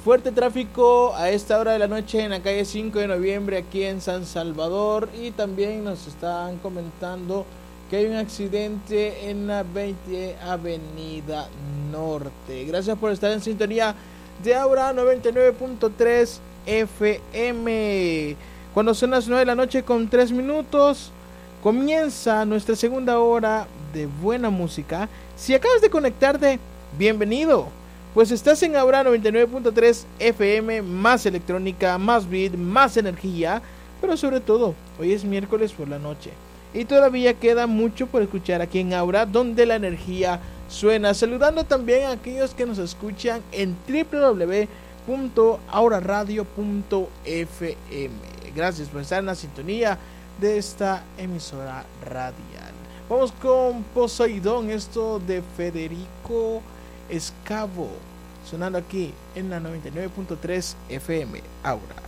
Fuerte tráfico a esta hora de la noche en la calle 5 de noviembre aquí en San Salvador, y también nos están comentando que hay un accidente en la 20 Avenida Norte. Gracias por estar en sintonía de Aura 99.3 FM. Cuando son las 9 de la noche con 3 minutos, comienza nuestra segunda hora de buena música. Si acabas de conectarte, bienvenido. Pues estás en Aura 99.3 FM, más electrónica, más beat, más energía, pero sobre todo, hoy es miércoles por la noche y todavía queda mucho por escuchar aquí en Aura, donde la energía suena. Saludando también a aquellos que nos escuchan en www.auraradio.fm. Gracias por estar en la sintonía de esta emisora radial. Vamos con Poseidón, esto de Federico Escavo, sonando aquí en la 99.3 FM Aura.